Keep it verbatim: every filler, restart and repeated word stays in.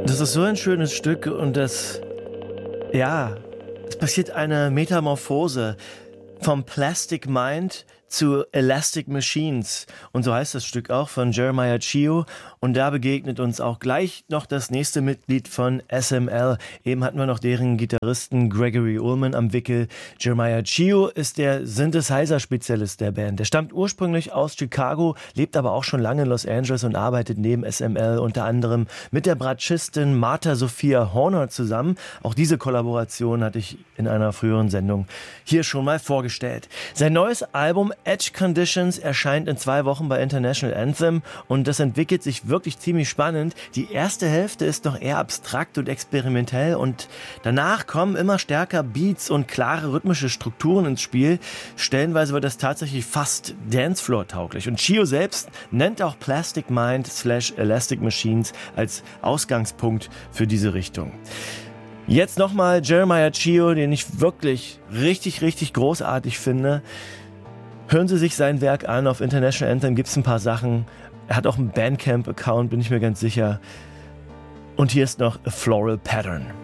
Das ist so ein schönes Stück und das, ja, es passiert eine Metamorphose vom Plastic Mind zu Elastic Machines. Und so heißt das Stück auch von Jeremiah Chio. Und da begegnet uns auch gleich noch das nächste Mitglied von S M L. Eben hatten wir noch deren Gitarristen Gregory Ullman am Wickel. Jeremiah Chio ist der Synthesizer-Spezialist der Band. Der stammt ursprünglich aus Chicago, lebt aber auch schon lange in Los Angeles und arbeitet neben S M L unter anderem mit der Bratschistin Martha Sophia Horner zusammen. Auch diese Kollaboration hatte ich in einer früheren Sendung hier schon mal vorgestellt. Sein neues Album Edge Conditions erscheint in zwei Wochen bei International Anthem und das entwickelt sich wirklich ziemlich spannend. Die erste Hälfte ist noch eher abstrakt und experimentell und danach kommen immer stärker Beats und klare rhythmische Strukturen ins Spiel. Stellenweise wird das tatsächlich fast Dancefloor-tauglich und Chio selbst nennt auch Plastic Mind slash Elastic Machines als Ausgangspunkt für diese Richtung. Jetzt nochmal Jeremiah Chio, den ich wirklich richtig, richtig großartig finde. Hören Sie sich sein Werk an, auf International Anthem gibt es ein paar Sachen. Er hat auch einen Bandcamp-Account, bin ich mir ganz sicher. Und hier ist noch A Floral Pattern.